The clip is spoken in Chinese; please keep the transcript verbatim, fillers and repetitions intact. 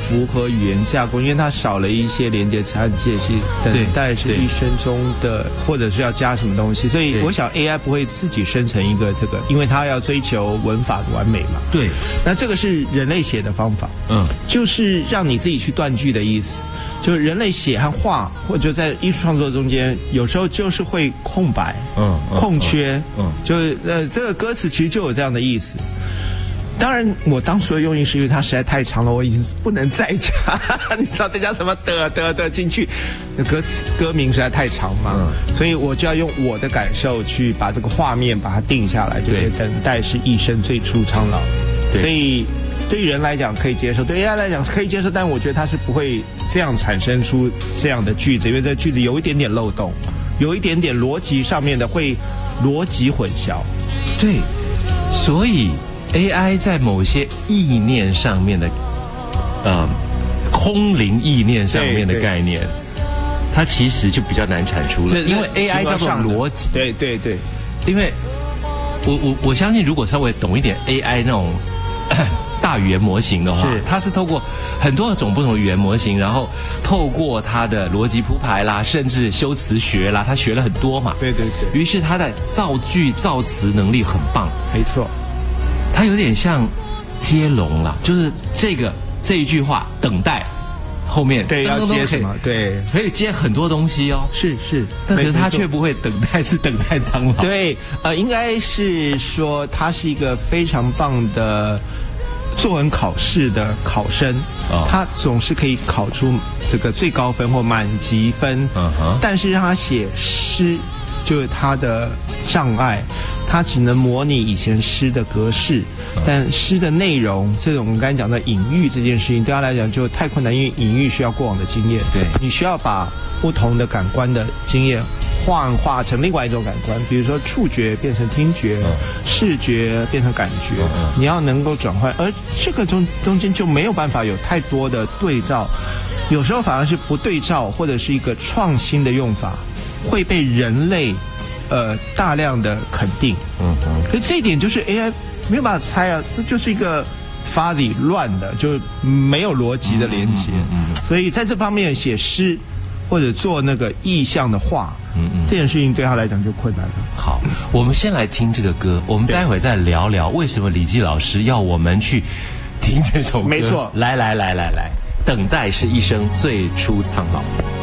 符合语言架构，因为它少了一些连接词和介系，等待是一生中的，或者是要加什么东西，所以我想 A I 不会自己生成一个这个，因为它要追求文法的完美嘛。 对， 那这个是人类写的方法，嗯，就是让你自己去断句的意思。就是人类写和画，或者在艺术创作中间，有时候就是会空白，嗯，空缺，嗯，就是呃，这个歌词其实就有这样的意思。当然，我当初的用意是因为它实在太长了，我已经不能再加，你知道再加什么的的的进去，那歌词歌名实在太长嘛，嗯，所以我就要用我的感受去把这个画面把它定下来，就是等待是一生最初苍老，所以。对于人来讲可以接受，对 A I 来讲可以接受，但我觉得它是不会这样产生出这样的句子，因为这句子有一点点漏洞，有一点点逻辑上面的会逻辑混淆。 对，所以 A I 在某些意念上面的，呃，空灵意念上面的概念，它其实就比较难产出了，因为 A I 叫做逻辑。 对对对， 因为我我我相信，如果稍微懂一点 A I 那种。大语言模型的话，它是透过很多种不同的语言模型，然后透过它的逻辑铺排啦，甚至修辞学啦，它学了很多嘛。 对对对。 于是它的造句造词能力很棒。 没错。 它有点像接龙啦，就是这个这一句话等待后面对要接什么？对， 可以接很多东西哦。 是是， 但是它却不会等待，是等待苍老。 对，呃，应该是说它是一个非常棒的。作文考试的考生，哦、他总是可以考出这个最高分或满级分，嗯、但是让他写诗，就是他的障碍，他只能模拟以前诗的格式，嗯、但诗的内容，这种我们刚才讲的隐喻这件事情，对他来讲就太困难，因为隐喻需要过往的经验， 对， 你需要把不同的感官的经验幻化成另外一种感官，比如说触觉变成听觉，嗯、视觉变成感觉，嗯、你要能够转换，而这个中中间就没有办法有太多的对照，有时候反而是不对照或者是一个创新的用法，会被人类呃大量的肯定。嗯嗯，可是这一点就是 A I 没有办法猜啊，这就是一个发理乱的，就是没有逻辑的连接。嗯嗯嗯，所以在这方面写诗。或者做那个意象的画，嗯嗯，这件事情对他来讲就困难了。 好，我们先来听这个歌，我们待会再聊聊为什么李济老师要我们去听这首歌。 没错， 来来来来来，等待是一生最初苍老。